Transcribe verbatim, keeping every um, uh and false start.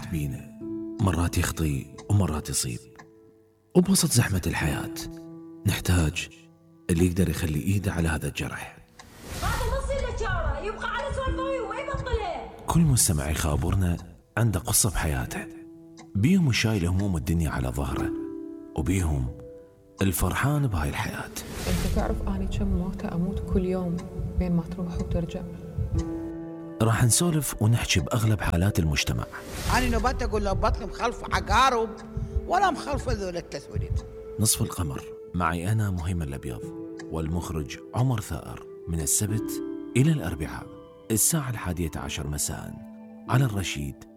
يحط بينا، مرات يخطي ومرات يصيب، وبوسط زحمة الحياة نحتاج اللي يقدر يخلي إيده على هذا الجرح. هذا نص اللي شاره يبقى على سوالفه وما يبطله. كل مستمع يخابرنا عنده قصة بحياته، بيهم شايل هموم الدنيا على ظهره، وبيهم الفرحان بهاي الحياة. انت تعرف اني كم موتة اموت كل يوم بين ما تروح وترجع. راح نسولف ونحكي بأغلب حالات المجتمع. أنا نبات أقول له بطني مخلف عقارب ولا مخلف ذول التسويد. نصف القمر معي أنا مهيمن الأبيض، والمخرج عمر ثائر، من السبت إلى الأربعاء الساعة الحادية عشر مساء على الرشيد